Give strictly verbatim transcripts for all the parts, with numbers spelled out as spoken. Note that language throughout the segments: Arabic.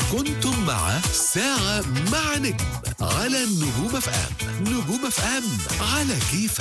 كنتم مع ساعة مع نجم على النجوم اف ام. نجوم اف ام على كيفك.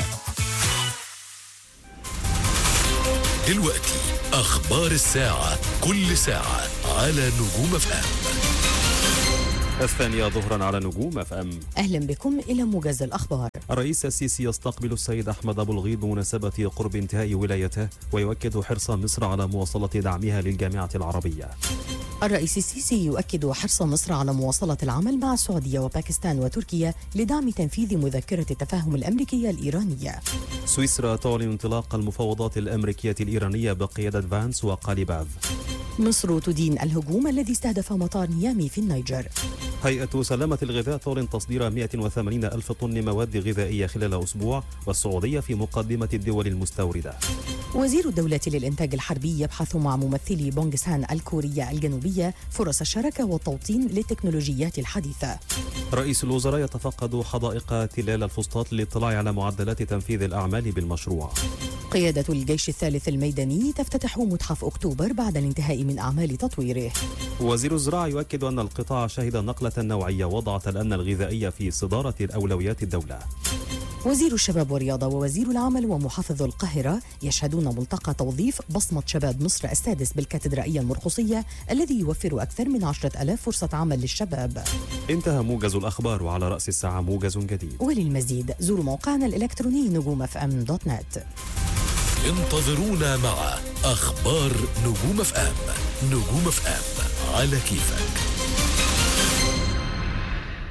دلوقتي أخبار الساعة، كل ساعة على نجوم اف ام. الثانية ظهرا على نجوم اف ام. أهلا بكم إلى موجز الأخبار. الرئيس السيسي يستقبل السيد أحمد أبو الغيط بمناسبة قرب انتهاء ولايته، ويؤكد حرص مصر على مواصلة دعمها للجامعة العربية. الرئيس السيسي يؤكد حرص مصر على مواصلة العمل مع السعودية وباكستان وتركيا لدعم تنفيذ مذكرة التفاهم الأمريكية الإيرانية. سويسرا تعلن انطلاق المفاوضات الأمريكية الإيرانية بقيادة فانس وقاليباف. مصر تدين الهجوم الذي استهدف مطار نيامي في النيجر. هيئة سلامة الغذاء تعلن تصدير مئة وثمانين ألف طن مواد غذائية خلال أسبوع، والسعودية في مقدمة الدول المستوردة. وزير الدولة للإنتاج الحربي يبحث مع ممثلي بونغسان الكورية الجنوبية فرص الشراكة والتوطين للتكنولوجيات الحديثة. رئيس الوزراء يتفقد حدائق تلال الفسطاط للاطلاع على معدلات تنفيذ الأعمال بالمشروع. قيادة الجيش الثالث الميداني تفتتح متحف أكتوبر بعد الانتهاء من أعمال تطويره. وزير الزراعة يؤكد أن القطاع شهد نقلة نوعية وضعت الأمن الغذائي في صدارة أولويات الدولة. وزير الشباب والرياضة ووزير العمل ومحافظ القاهرة يشهدون ملتقى توظيف بصمة شباب مصر السادس بالكاتدرائية المرقصية الذي يوفر أكثر من عشرة ألاف فرصة عمل للشباب. انتهى موجز الأخبار، وعلى رأس الساعة موجز جديد. وللمزيد زوروا موقعنا الإلكتروني نجوم اف ام دوت نت. انتظرونا مع أخبار نجوم اف ام. نجوم اف ام على كيفك.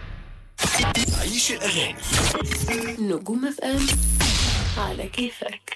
عيش الأغاني. نجوم اف ام على كيفك.